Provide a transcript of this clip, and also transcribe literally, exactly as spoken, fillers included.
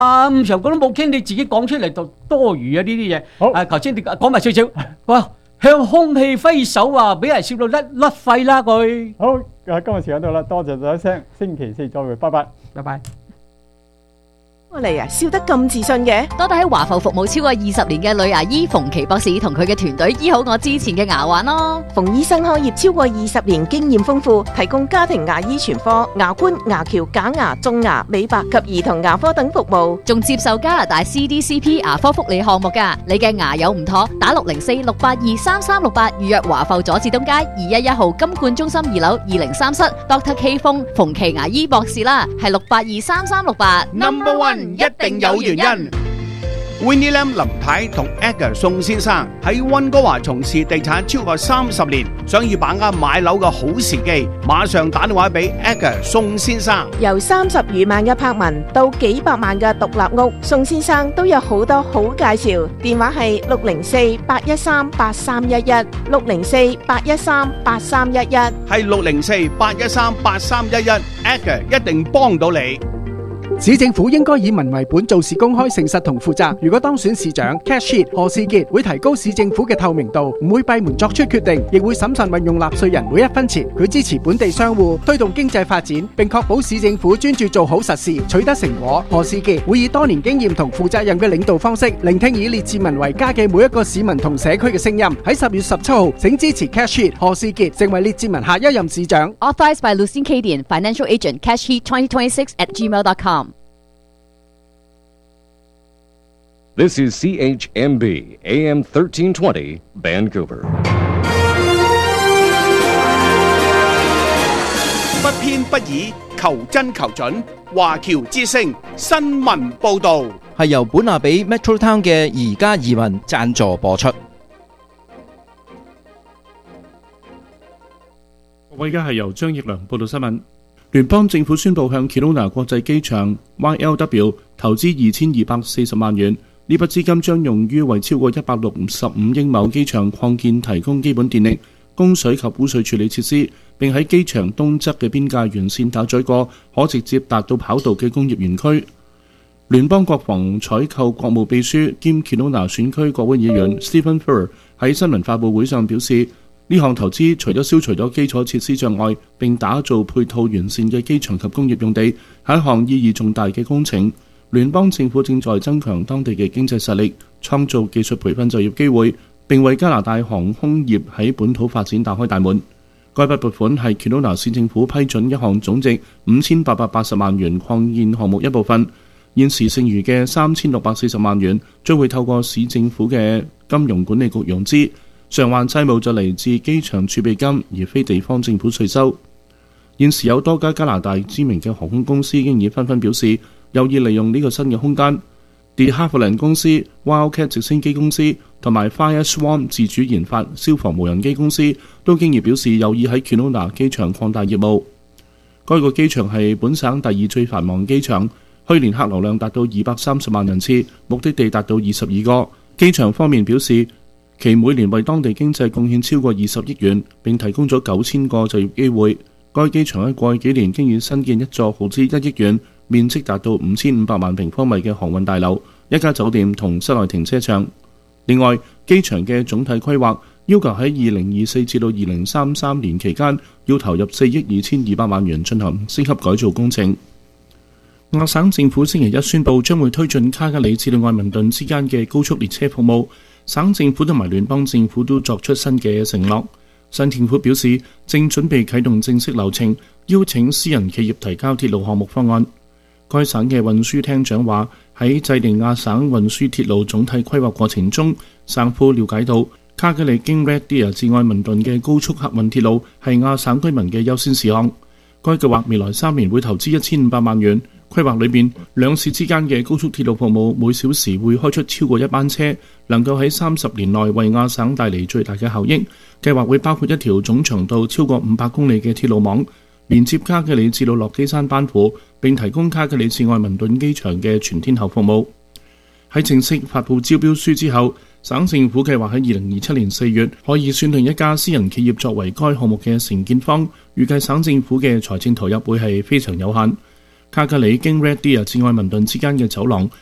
啊，咁長講都冇傾，你自己講出嚟就多餘啊！呢啲嘢， 好啊，頭先你講埋少少，哇，向空氣揮手啊，俾人笑到甩甩肺啦佢。 好，啊，今日時間到啦，多謝大家聲，星期四再會，拜拜， 拜拜。 嚟啊，笑得咁自信嘅， 多得喺華埠服務超過二十年嘅女牙醫馮琪博士同佢嘅團隊醫好我之前嘅牙患咯。 馮醫生開業超過二十年，經驗豐富，提供家庭牙醫全科、牙冠、牙橋、假牙、種牙、美白及兒童牙科等服務， 仲接受加拿大 C D C P 牙科福利項目㗎。你嘅牙有唔妥，打六零四六八二三三六八預約華埠佐治東街二一一號金冠中心二樓二零三室 Doctor K 風馮琪牙醫博士啦，係六八二三三六八 Number One。一定有原因。Winnie Lam 林太同 Edgar 宋先生喺溫哥華從事地產超過三十年，想要把握買樓嘅好時機，馬上打電話俾 Edgar 宋先生。 由三十餘萬嘅柏文到幾百萬嘅獨立屋，宋先生都有好多好介紹。電話係六零四八一三八三一一，六零四八一三八三一一， 係六零四八一三八三一一 ，Edgar 一定幫到你。 市政府應該以民為本，做事公開、誠實同負責。如果當選市長 Cash Heat 何士傑會提高市政府嘅透明度，唔會閉門作出決定，亦會審慎運用納稅人每一分錢。佢支持本地商戶推動經濟發展，並確保市政府專注做好實事，取得成果。何士傑會以多年經驗同負責任嘅領導方式，聆聽以列治文為家嘅每一個市民同社區嘅聲音。喺十月十七號，請支持 Cash Heat 何士傑成為列治文下一任市長。 Authorized by Lucien Cadian, Financial Agent, Cash Heat twenty twenty-six at gmail dot com. This is C H M B, A M thirteen twenty, Vancouver. 不偏不倚，求真求準，華僑之聲新聞報導係由本亞比 Metro Town 嘅宜家移民贊助播出。 各位，而家係由張奕良報道新聞。聯邦政府宣布向 Kelowna 國際機場 Y L W 投資二千二百四十萬元，呢筆資金將用於為超過一百六十五英畝機場擴建提供基本電力、供水及污水處理設施，並喺機場東側嘅邊界沿線打咗個可直接達到跑道嘅工業園區。聯邦國防採購國務秘書兼 Kelowna 選區國會議員 Stephen Furr 喺新聞發佈會上表示，呢項投資除咗消除咗基礎設施障礙，並打造配套完善嘅機場及工業用地，係一項意義重大嘅工程。聯邦政府正在增強當地嘅經濟實力，創造技術培訓就業機會，並為加拿大航空業喺本土發展打開大門。該筆撥款係 Kelowna 市政府批准一項總值五千八百八十萬元擴建項目一部分，現時剩餘嘅三千六百四十萬元將會透過市政府嘅金融管理局融資。償還債務就嚟自機場儲備金，而非地方政府稅收。現時有多家加拿大知名嘅航空公司已經已紛紛表示有意利用呢個新嘅空間。De Havilland 公司、Wildcat 直升機公司同埋 Fireswarm 自主研發消防無人機公司都經已表示有意喺 Kelowna 機場擴大業務。該個機場係本省第二最繁忙機場，去年客流量達到二百三十萬人次，目的地達到二十二個。機場方面表示，其每年為當地經濟貢獻超過二十億元，並提供咗九千個就業機會。該機場喺過去幾年經已新建一座耗資一億元、面積達到五千五百萬平方米嘅航運大樓、一家酒店同室內停車場。另外，機場嘅總體規劃要求喺二零二四至到二零三三年期間，要投入四億二千二百萬元進行升級改造工程。亞省政府星期一宣布將會推進卡加里至到愛民頓之間嘅高速列車服務。省政府同埋聯邦政府都作出新嘅承諾。省政府表示，正準備啟動正式流程，邀請私人企業提交鐵路項目方案。該省嘅運輸廳長話，喺制定亞省運輸鐵路總體規劃過程中，省府了解到卡加里經 Red Deer 至愛民頓嘅高速客運鐵路係亞省居民嘅優先事項。該計劃未來三年會投資一千五百萬元。規劃裏邊，兩市之間嘅高速鐵路服務每小時會開出超過一班車，能夠喺三十年內為亞省帶嚟最大嘅效益。計劃會包括一條總長度超過五百公里嘅鐵路網，連接卡加里至到落基山班夫，並提供卡加里至愛民頓機場嘅全天候服務。喺正式發布招標書之後，省政府計劃喺二零二七年四月可以選定一家私人企業作為該項目嘅承建方，預計省政府嘅財政投入會係非常有限。 卡格里經 Red Deer 至愛民頓之間嘅走廊